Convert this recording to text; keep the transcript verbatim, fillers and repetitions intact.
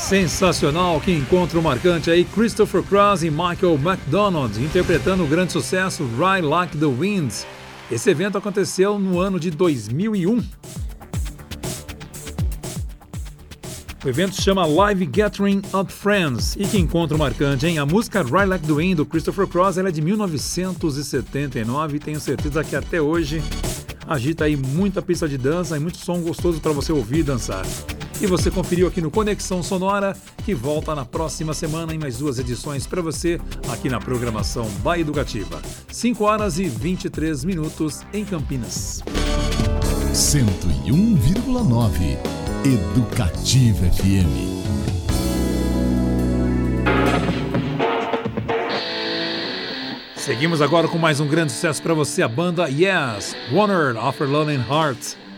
Sensacional, que encontro marcante aí, Christopher Cross e Michael McDonald interpretando o grande sucesso Ride Like the Wind. Esse evento aconteceu no ano de dois mil e um. O evento se chama Live Gathering of Friends. E que encontro marcante, hein? A música Ride Like the Wind do Christopher Cross, ela é de mil novecentos e setenta e nove e tenho certeza que até hoje agita aí muita pista de dança e muito som gostoso para você ouvir e dançar. E você conferiu aqui no Conexão Sonora, que volta na próxima semana em mais duas edições para você aqui na programação Bahia Educativa. cinco horas e vinte e três minutos em Campinas. cento e um vírgula nove Educativa F M. Seguimos agora com mais um grande sucesso para você, a banda Yes, Wonder of a Lonely Heart.